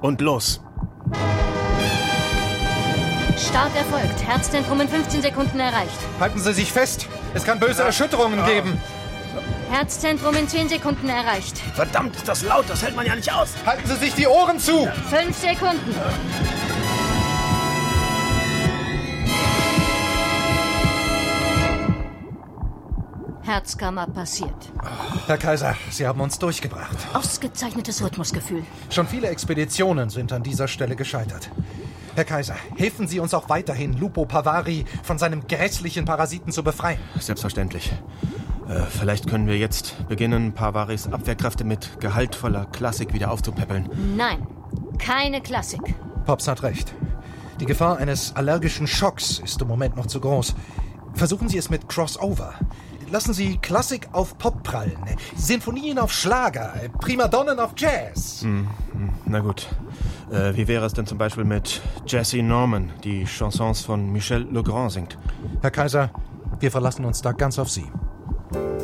Und los. Start erfolgt. Herzzentrum in 15 Sekunden erreicht. Halten Sie sich fest. Es kann böse Erschütterungen geben. Herzzentrum in 10 Sekunden erreicht. Verdammt, ist das laut. Das hält man ja nicht aus. Halten Sie sich die Ohren zu. 5 Sekunden. Herzkammer passiert. Herr Kaiser, Sie haben uns durchgebracht. Ausgezeichnetes Rhythmusgefühl. Schon viele Expeditionen sind an dieser Stelle gescheitert. Herr Kaiser, helfen Sie uns auch weiterhin, Lupo Pavari von seinem grässlichen Parasiten zu befreien. Selbstverständlich. Vielleicht können wir jetzt beginnen, Pavaris Abwehrkräfte mit gehaltvoller Klassik wieder aufzupäppeln. Nein, keine Klassik. Pops hat recht. Die Gefahr eines allergischen Schocks ist im Moment noch zu groß. Versuchen Sie es mit Crossover. Lassen Sie Klassik auf Pop prallen, Sinfonien auf Schlager, Primadonnen auf Jazz. Na gut. Wie wäre es denn zum Beispiel mit Jessie Norman, die Chansons von Michel Legrand singt? Herr Kaiser, wir verlassen uns da ganz auf Sie.